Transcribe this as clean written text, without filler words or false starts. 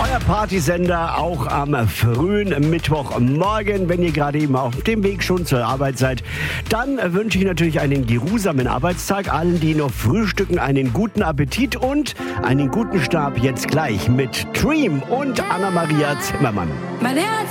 Euer Partysender auch am frühen Mittwochmorgen. Wenn ihr gerade eben auf dem Weg schon zur Arbeit seid, dann wünsche ich natürlich einen geruhsamen Arbeitstag. Allen, die noch frühstücken, einen guten Appetit und einen guten Start jetzt gleich mit Dream und Anna-Maria Zimmermann. Mein Herz